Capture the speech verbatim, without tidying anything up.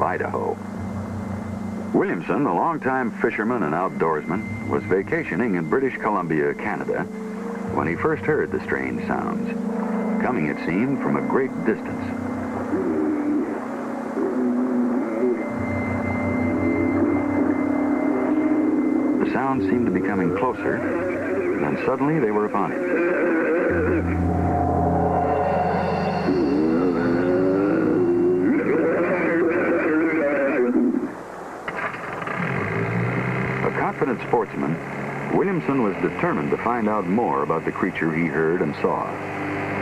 Idaho. Williamson, a longtime fisherman and outdoorsman, was vacationing in British Columbia, Canada, when he first heard the strange sounds, coming, it seemed, from a great distance. The sounds seemed to be coming closer, then suddenly they were upon him. Confident sportsman, Williamson was determined to find out more about the creature he heard and saw.